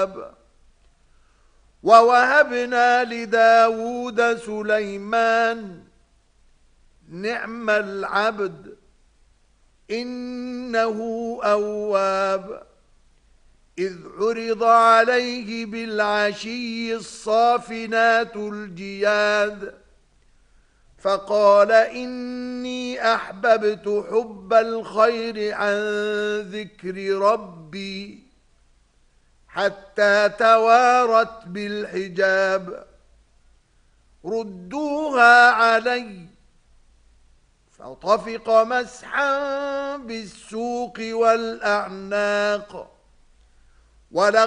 أواب. ووهبنا لداود سليمان نعم العبد إنه أواب. إذ عرض عليه بالعشي الصافنات الجياد فقال إني أحببت حب الخير عن ذكر ربي حتى توارت بالحجاب. ردوها علي فطفق مسحا بالسوق والأعناق.